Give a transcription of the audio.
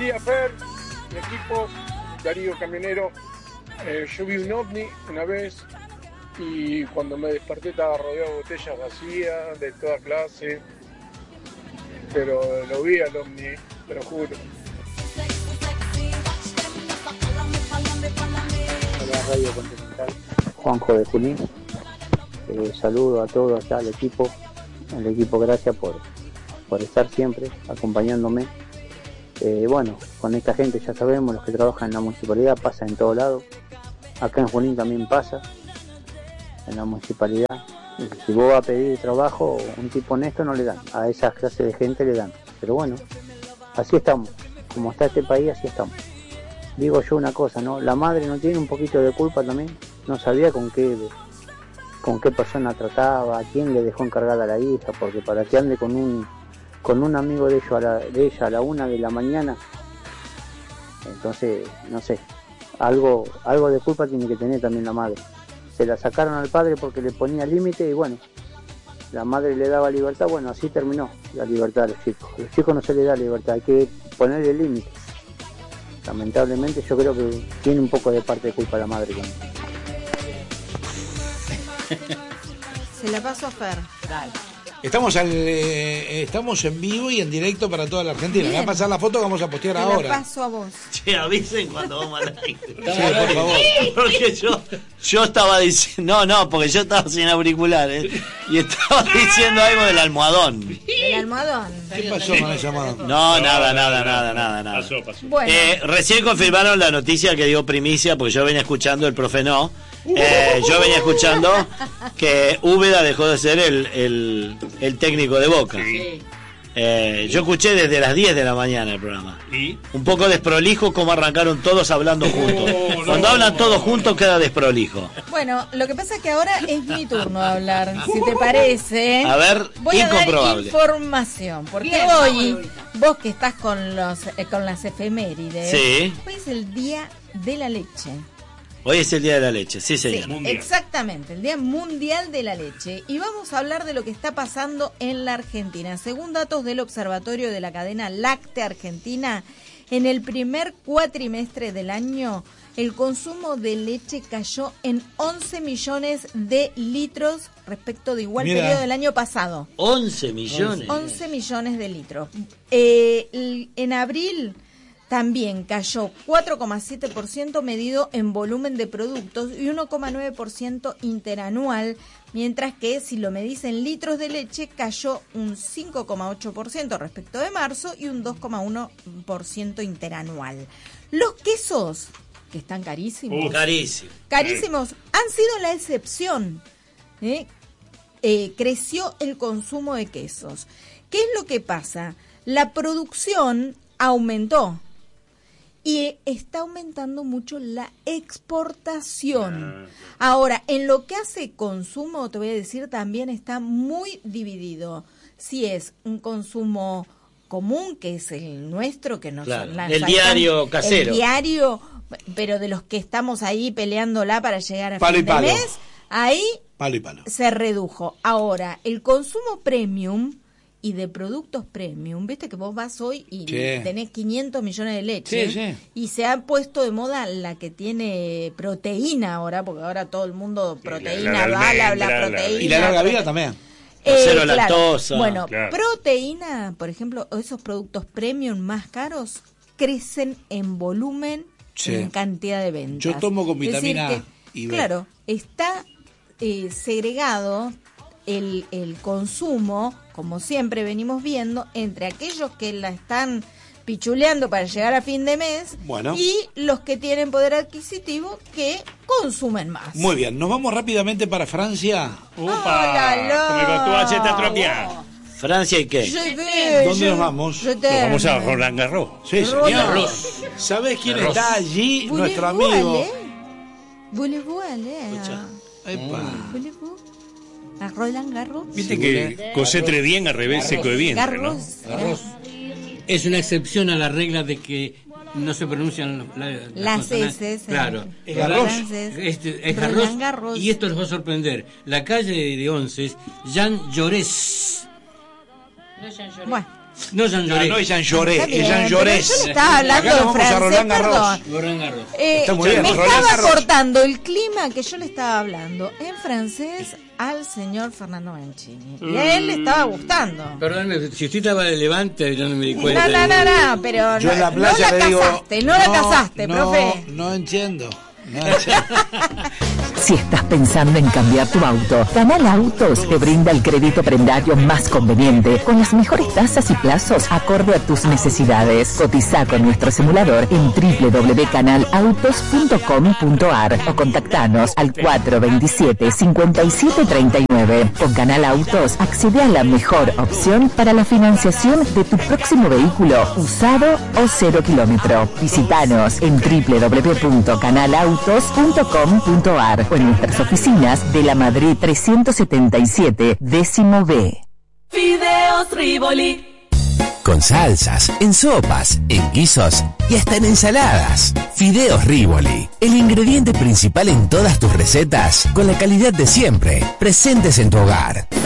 día, Fer, mi equipo, Darío Camionero. Yo vi un ovni una vez y cuando me desperté estaba rodeado de botellas vacías de toda clase, pero lo vi al ovni, te lo juro. Hola, Radio Continental, Juanjo de Junín. Saludo a todos acá, al equipo, gracias por estar siempre acompañándome. Bueno, con esta gente ya sabemos, los que trabajan en la municipalidad, pasa en todo lado. Acá en Junín también pasa, en la municipalidad. Y si vos vas a pedir trabajo, un tipo honesto no le dan, a esas clases de gente le dan. Pero bueno, así estamos, como está este país, así estamos. Digo yo una cosa, ¿no? La madre no tiene un poquito de culpa también, no sabía con qué persona trataba, a quién le dejó encargada a la hija, porque para que ande con un amigo de ella a la 1 de la mañana, entonces, no sé, algo de culpa tiene que tener también la madre. Se la sacaron al padre porque le ponía límite y bueno, la madre le daba libertad, bueno, así terminó la libertad a los chicos. A los chicos no se les da libertad, hay que ponerle límite. Lamentablemente yo creo que tiene un poco de parte de culpa la madre. Se la paso a Fer. Dale. Estamos en vivo y en directo para toda la Argentina. Me va a pasar la foto que vamos a postear ahora. Te la paso a vos. Che, avisen cuando vamos a la Sí, por favor. Porque yo estaba diciendo... No, porque yo estaba sin auriculares y estaba diciendo algo del almohadón. ¿El almohadón? ¿Qué pasó con ese almohadón? No, nada. Pasó. Bueno. Recién confirmaron la noticia que dio Primicia, porque yo venía escuchando, el profe no. Yo venía escuchando que Úbeda dejó de ser el técnico de Boca. Sí. Yo escuché desde las 10 de la mañana el programa. ¿Y? Un poco desprolijo como arrancaron todos hablando juntos. Cuando hablan todos juntos queda desprolijo. Bueno, lo que pasa es que ahora es mi turno de hablar, si te parece. A ver, voy a dar incomprobable. información, porque Bien, hoy, vos que estás con las efemérides, Sí. hoy es el Día de la Leche. Hoy es el Día de la Leche, sí señor. Sí, exactamente, el Día Mundial de la Leche. Y vamos a hablar de lo que está pasando en la Argentina. Según datos del Observatorio de la Cadena Láctea Argentina, en el primer cuatrimestre del año, el consumo de leche cayó en 11 millones de litros respecto de igual periodo del año pasado. 11 millones. 11 millones de litros. En abril también cayó 4,7% medido en volumen de productos y 1,9% interanual, mientras que si lo medís en litros de leche cayó un 5,8% respecto de marzo y un 2,1% interanual. Los quesos, que están carísimos, carísimos, han sido la excepción. Creció el consumo de quesos. ¿Qué es lo que pasa? La producción aumentó. Y está aumentando mucho la exportación. Ahora, en lo que hace consumo, te voy a decir, también está muy dividido. Si es un consumo común, que es el nuestro, que nos el diario casero. El diario, pero de los que estamos ahí peleándola para llegar a Palo fin y palo. de mes, ahí Palo y palo. se redujo. Ahora, el consumo premium y de productos premium, viste que vos vas hoy y tenés 500 millones de leche, y se ha puesto de moda la que tiene proteína ahora, porque ahora todo el mundo proteína, la proteína. Y la larga vida también. Cero lactosa. Bueno, proteína, por ejemplo, esos productos premium más caros crecen en volumen, en cantidad de ventas. Yo tomo con vitamina A y B. Claro, está segregado el consumo, como siempre venimos viendo, entre aquellos que la están pichuleando para llegar a fin de mes y los que tienen poder adquisitivo que consumen más. Muy bien, nos vamos rápidamente para Francia. ¿Francia y qué? ¿Dónde nos vamos? Nos vamos a Roland Garros. Sí, señor. ¿Sabés quién está allí? Nuestro amigo. ¿Voulez-vous aller a Roland Garros? Viste que cosé très bien al revés seco de vientre, ¿no? Es una excepción a la regla de que no se pronuncian las S. Claro. Es Garros. Es Garros. Y esto les va a sorprender. La calle de Once es Jean Jaurès. Bueno. No Jean Llorés. No es Jean Llorés, Está bien, es Jean pero Llorés. yo le estaba hablando Acá nos en vamos a francés, Roland Garros. perdón. Roland Garros. Está muy bien, Me Roland estaba Garros. cortando el clima que yo le estaba hablando en francés al señor Fernando Mancini. Y a él le estaba gustando. Perdónme, si usted estaba de Levante, yo no me di cuenta. No, pero Yo en la no playa la le digo, casaste, no la casaste, profe. No entiendo. Si estás pensando en cambiar tu auto, Canal Autos te brinda el crédito prendario más conveniente, con las mejores tasas y plazos acorde a tus necesidades. Cotiza con nuestro simulador en www.canalautos.com.ar o contactanos al 427-5739. Con Canal Autos accede a la mejor opción para la financiación de tu próximo vehículo, usado o 0 kilómetro. Visítanos en www.canalautos.com.ar o en nuestras oficinas de la Madrid 377, décimo B. Fideos Rivoli. Con salsas, en sopas, en guisos y hasta en ensaladas. Fideos Rivoli, el ingrediente principal en todas tus recetas, con la calidad de siempre, presentes en tu hogar.